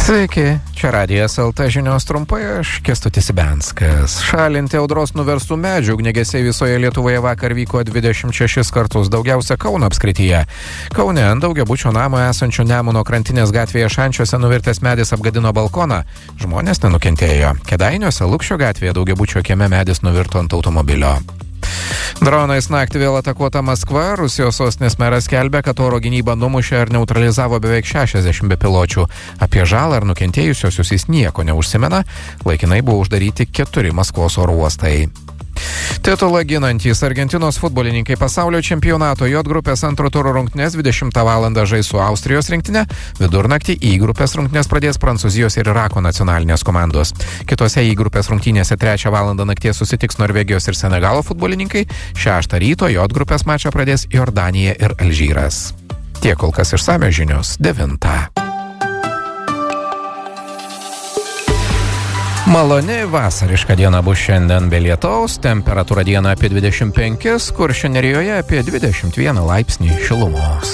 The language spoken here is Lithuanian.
Sveiki, čia Radijas LT žinios trumpai, aš Kęstutis Ibenskas. Šalinti audros nuverstų medžių ugniagesiai visoje Lietuvoje vakar vyko 26 kartus, daugiausia Kauno apskrityje. Kaune ant daugiabučio namo esančio Nemuno krantinės gatvėje Šančiuose nuvirtęs medis apgadino balkoną. Žmonės nenukentėjo. Kėdainiuose Lukšio gatvėje daugiabučio kieme medis nuvirto ant automobilio. Dronais naktį vėl atakuota Maskva. Rusijos sostinės meras skelbia, kad oro gynyba numušė ar neutralizavo beveik 60 bepiločių. Apie žalą ar nukentėjusiosius jis nieko neužsimena. Laikinai buvo uždaryti 4 Maskvos oro uostai. Titulą ginantys Argentinos futbolininkai pasaulio čempionato J grupės antro turo rungtynes 20 val. Žais su Austrijos rinktinė. Vidurnaktį I grupės rungtynes pradės Prancūzijos ir Irako nacionalinės komandos. Kitose I grupės rungtynėse 3 val. Nakties susitiks Norvegijos ir Senegalo futbolininkai. 6 ryto J grupės mačą pradės Jordanija ir Alžyras. Tiek kol kas išsamios žinios 9. Maloni vasariška diena bus šiandien be lietaus, temperatūra dieną apie 25, Kuršių nerijoje apie 21 laipsnį šilumos.